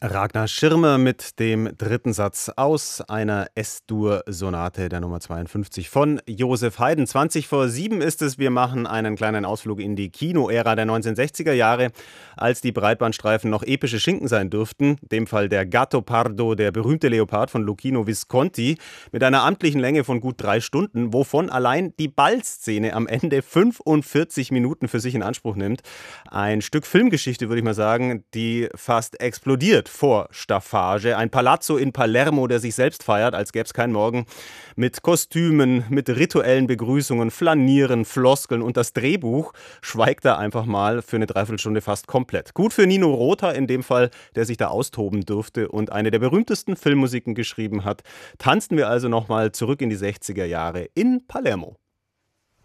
Ragnar Schirmer mit dem dritten Satz aus einer S-Dur-Sonate der Nummer 52 von Joseph Haydn. 20 vor 7 ist es. Wir machen einen kleinen Ausflug in die Kinoära der 1960er Jahre, als die Breitbandstreifen noch epische Schinken sein dürften. In dem Fall der Gattopardo, der berühmte Leopard von Luchino Visconti, mit einer amtlichen Länge von gut 3 Stunden, wovon allein die Ballszene am Ende 45 Minuten für sich in Anspruch nimmt. Ein Stück Filmgeschichte, würde ich mal sagen, die fast explodiert vor Staffage. Ein Palazzo in Palermo, der sich selbst feiert, als gäbe es keinen Morgen. Mit Kostümen, mit rituellen Begrüßungen, Flanieren, Floskeln, und das Drehbuch schweigt da einfach mal für eine Dreiviertelstunde fast komplett. Gut für Nino Rota in dem Fall, der sich da austoben durfte und eine der berühmtesten Filmmusiken geschrieben hat. Tanzen wir also nochmal zurück in die 60er Jahre in Palermo.